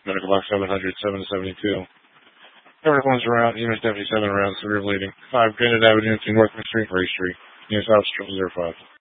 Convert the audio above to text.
Medical box 700, 7 to 72. Medical one's around, EMS 77 around, severe bleeding. 5 Granite Avenue to North Street, Ray Street. Near South 005.